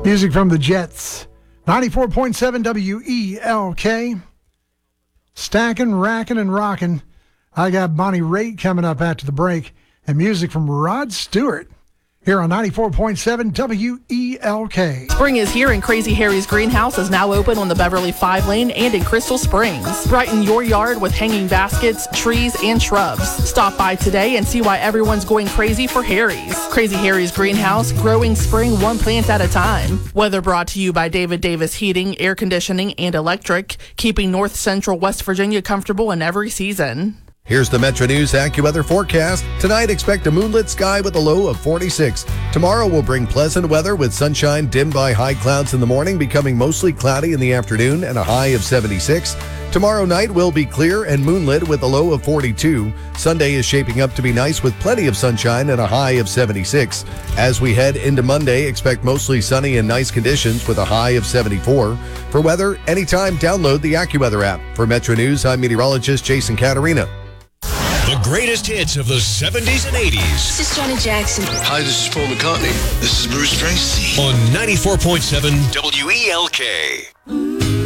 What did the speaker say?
Music from the Jets. 94.7 WELK. Stacking, racking, and rocking. I got Bonnie Raitt coming up after the break. And music from Rod Stewart. Here on 94.7 WELK. Spring is here and Crazy Harry's Greenhouse is now open on the Beverly 5 lane and in Crystal Springs. Brighten your yard with hanging baskets, trees, and shrubs. Stop by today and see why everyone's going crazy for Harry's. Crazy Harry's Greenhouse, growing spring one plant at a time. Weather brought to you by David Davis Heating, Air Conditioning, and Electric, keeping North Central West Virginia comfortable in every season. Here's the Metro News AccuWeather forecast. Tonight, expect a moonlit sky with a low of 46. Tomorrow will bring pleasant weather with sunshine dimmed by high clouds in the morning, becoming mostly cloudy in the afternoon and a high of 76. Tomorrow night will be clear and moonlit with a low of 42. Sunday is shaping up to be nice with plenty of sunshine and a high of 76. As we head into Monday, expect mostly sunny and nice conditions with a high of 74. For weather, anytime download the AccuWeather app. For Metro News, I'm meteorologist Jason Caterina. The greatest hits of the 70s and 80s. This is Janet Jackson. Hi, this is Paul McCartney. This is Bruce Springsteen. On 94.7 WELK.